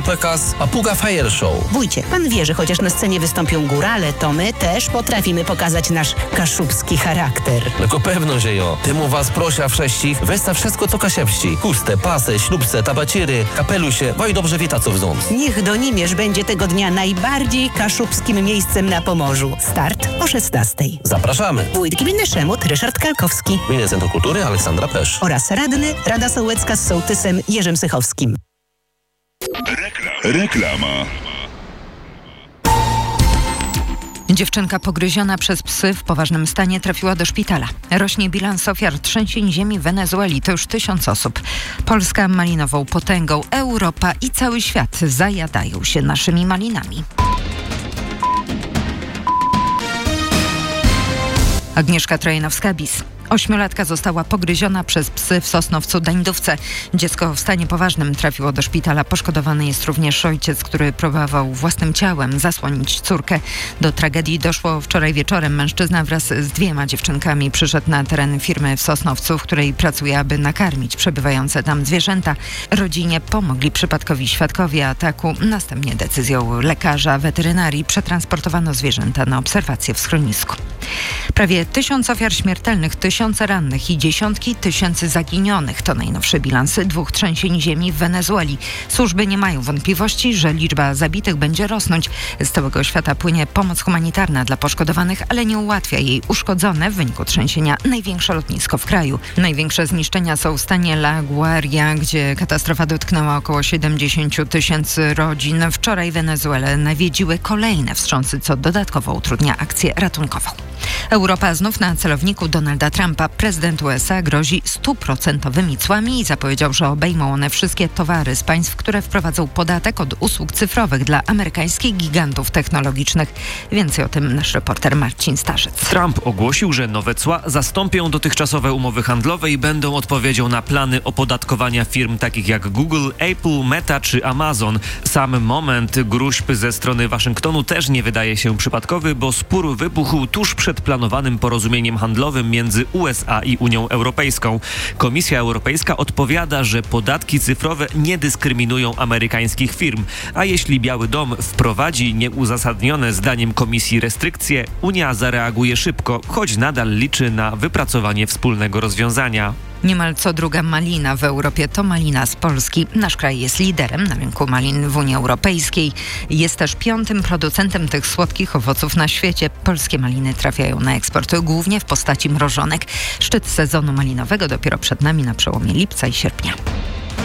Pokaz Papuga Fire Show. Wójcie, pan wie, że chociaż na scenie wystąpią górale, to my też potrafimy pokazać nasz kaszubski charakter. Tylko pewno, że jo. Temu was prosia wsześcich, westa wszystko co kasiepści. Chustę, pasę, ślubce, tabaciry, kapelusie, woj dobrze wieta co wząc. Niech Donimierz będzie tego dnia najbardziej kaszubskim miejscem na Pomorzu. Start o 16:00. Zapraszamy. Wójt gminy Szemut Ryszard Kalkowski Gminne Centrum Kultury Aleksandra Pesz. oraz radny Rada Sołecka z sołtysem Jerzym Sychowskim. Reklama. Dziewczynka pogryziona przez psy w poważnym stanie trafiła do szpitala. Rośnie bilans ofiar trzęsień ziemi w Wenezueli. To już 1000 osób. Polska malinową potęgą. Europa i cały świat zajadają się naszymi malinami. Agnieszka Trojanowska-Bis. 8-latka została pogryziona przez psy w Sosnowcu-Dańdówce. Dziecko w stanie poważnym trafiło do szpitala. Poszkodowany jest również ojciec, który próbował własnym ciałem zasłonić córkę. Do tragedii doszło wczoraj wieczorem. Mężczyzna wraz z 2 dziewczynkami przyszedł na teren firmy w Sosnowcu, w której pracuje, aby nakarmić przebywające tam zwierzęta. Rodzinie pomogli przypadkowi świadkowie ataku. Następnie decyzją lekarza weterynarii przetransportowano zwierzęta na obserwację w schronisku. Prawie 1000 ofiar śmiertelnych, 1000 rannych i dziesiątki tysięcy zaginionych. To najnowszy bilans 2 trzęsień ziemi w Wenezueli. Służby nie mają wątpliwości, że liczba zabitych będzie rosnąć. Z całego świata płynie pomoc humanitarna dla poszkodowanych, ale nie ułatwia jej uszkodzone w wyniku trzęsienia największe lotnisko w kraju. Największe zniszczenia są w stanie La Guaria, gdzie katastrofa dotknęła około 70 000 rodzin. Wczoraj Wenezuelę nawiedziły kolejne wstrząsy, co dodatkowo utrudnia akcję ratunkową. Europa znów na celowniku Donalda Trumpa. Prezydent USA grozi 100% cłami i zapowiedział, że obejmą one wszystkie towary z państw, które wprowadzą podatek od usług cyfrowych dla amerykańskich gigantów technologicznych. Więcej o tym nasz reporter Marcin Starzec. Trump ogłosił, że nowe cła zastąpią dotychczasowe umowy handlowe i będą odpowiedzią na plany opodatkowania firm takich jak Google, Apple, Meta czy Amazon. Sam moment gróźb ze strony Waszyngtonu też nie wydaje się przypadkowy, bo spór wybuchł tuż przed planowanym porozumieniem handlowym między USA i Unią Europejską. Komisja Europejska odpowiada, że podatki cyfrowe nie dyskryminują amerykańskich firm, a jeśli Biały Dom wprowadzi nieuzasadnione zdaniem komisji restrykcje, Unia zareaguje szybko, choć nadal liczy na wypracowanie wspólnego rozwiązania. Niemal co druga malina w Europie to malina z Polski. Nasz kraj jest liderem na rynku malin w Unii Europejskiej. Jest też 5. producentem tych słodkich owoców na świecie. Polskie maliny trafiają na eksport głównie w postaci mrożonek. Szczyt sezonu malinowego dopiero przed nami na przełomie lipca i sierpnia.